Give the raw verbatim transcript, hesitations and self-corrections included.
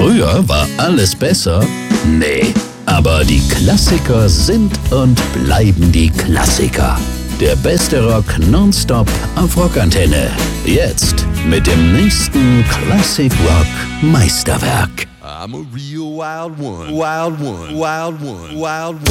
Früher war alles besser? Nee, aber die Klassiker sind und bleiben die Klassiker. Der beste Rock nonstop auf Rockantenne. Jetzt mit dem nächsten Classic Rock Meisterwerk. I'm a real wild one, wild one, wild one, wild one.